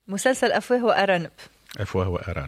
مسلسل أفواه وأرانب. أفواه وأرانب.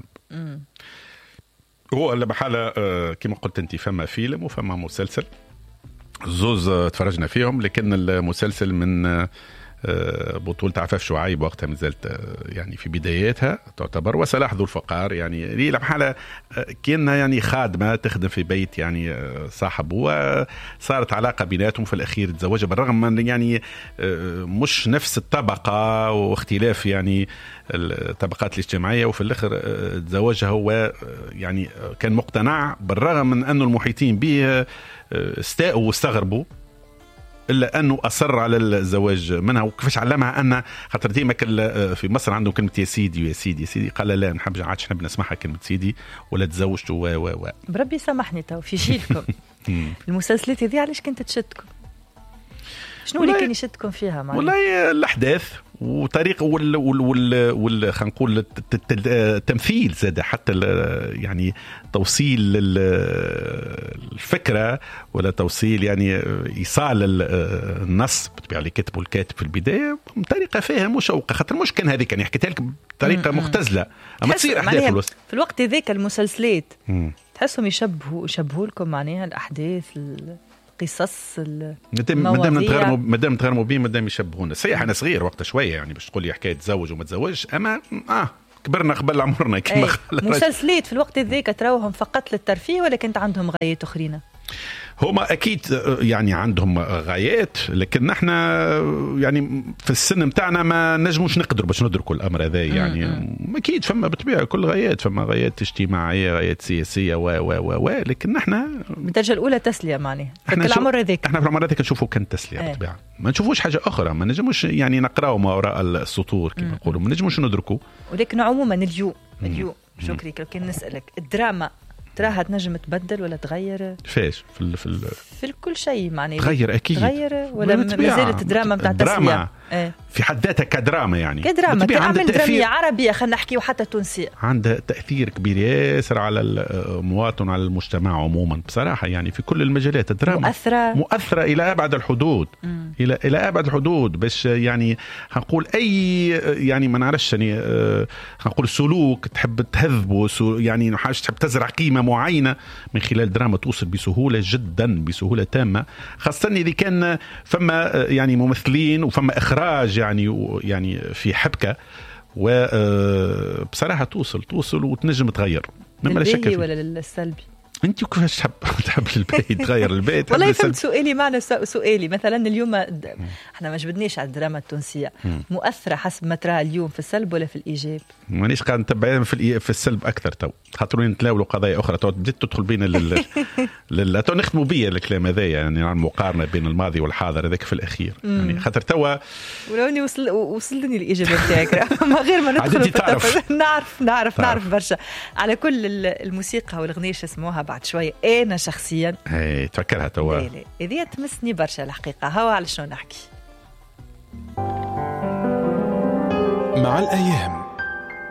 هو بحالة كما قلت أنت، فما فيلم وفما مسلسل، زوز تفرجنا فيهم، لكن المسلسل من بطولة عفاف شعيب وقتها مازالت يعني في بداياتها تعتبر، وصلاح ذو الفقار. يعني لي بحالة كأنها يعني خادمة تخدم في بيت يعني صاحب، وصارت علاقة بيناتهم في الأخير تزوجها، بالرغم من يعني مش نفس الطبقة واختلاف يعني الطبقات الاجتماعية، وفي الآخر تزوجها هو يعني كان مقتنع، بالرغم من أنه المحيطين به استاءوا واستغربوا، إلا أنه أصر على الزواج منها. وكيفاش علمها أن خاطر ديما في مصر عندهم كلمة يا سيدي يا سيدي يا سيدي، قال لا نحب عادش نحب نسمعها كلمة سيدي ولا تزوجت و بربي سامحني تو في جيلكم المسلسلات هذه علاش كنت تشدكم؟ شنو اللي كان يشدكم فيها معنا؟ والله الأحداث وطريقة خلينا نقول التمثيل زاد، حتى يعني توصيل الفكرة ولا توصيل يعني إيصال النص بطبيعة اللي كتبه الكاتب في البداية بطريقة فيها مشوقة، خاطر مش كان هذه كان يحكيها لك بطريقة مختزلة، أما تصير أحداث في الوسط. في الوقت ذاك المسلسلات تحسهم يشبهوا لكم معناها الأحداث قصص مادام نتغرموا بيه، مادام يشبهونا. صحيح انا صغير وقت شويه يعني باش تقول لي حكايه تزوج وما تزوجش، اما كبرنا قبل عمرنا كما مسلسلات في الوقت ذاك تراوهم فقط للترفيه ولا كنت عندهم غايات اخرين؟ هما أكيد يعني عندهم غايات، لكن نحن يعني في السن متاعنا ما نجموش نقدروا باش ندركوا الأمر هذا. يعني أكيد فما بطبيعة كل غايات، فما غايات اجتماعية، غايات سياسية لكن نحن بالدرجة الأولى تسلية معناها في العمر هذاك. احنا في العمر هذاك نشوفوا كان تسلية بطبيعة، ما نشوفوش حاجة أخرى، ما نجموش يعني نقراو ما وراء السطور كما نقولوا، ما نجموش ندركوا. ولكن عموما اليوم شكري كان نسألك الدراما تراها تنجم تبدل ولا تغير؟ فاش في كل شيء معناه تغير اكيد، تغير ولا مازالت الدراما نتاع التسلية في حد ذاتها كدراما، يعني كدراما كعمل درامية عربية خلينا نحكي وحتى تونسية، عندها تأثير كبير ياسر على المواطن وعلى المجتمع عموما بصراحة. يعني في كل المجالات الدراما مؤثرة إلى أبعد الحدود، إلى أبعد الحدود، باش يعني هنقول أي يعني ما نعرفش يعني هنقول سلوك تحب تهذبه، يعني حاجة تحب تزرع قيمة معينة من خلال الدراما توصل بسهولة جدا، بسهولة تامة، خاصة إذا كان فما يعني ممثلين وفما إخراج يعني في حبكة، وبصراحة توصل وتنجم تغير مما لا شك فيه. ولا للسلبي؟ انت كيفاش تحب البيت تغير البيت؟ والله فهمت سؤالي. معنى سؤالي مثلا اليوم احنا ما جبدناش على الدراما التونسيه مؤثره حسب ما ترى اليوم في السلب ولا في الايجاب؟ مانيش قاعد نتبع في السلب اكثر، تو خاطرين نتناولوا قضايا اخرى، تو بديت تدخل بينا تو نختموا بيا الكلام هذا، يعني عن المقارنه بين الماضي والحاضر هذاك في الاخير. يعني خاطر توا ولوني وصلني الاجابه تاعك ما غير ما ندخل في نعرف برشا على كل الموسيقى والاغنيه اسموها بعد شوية. أنا شخصيا تفكرها توا إذا تمسني برشا الحقيقة، هوا على شنو نحكي مع الأيام.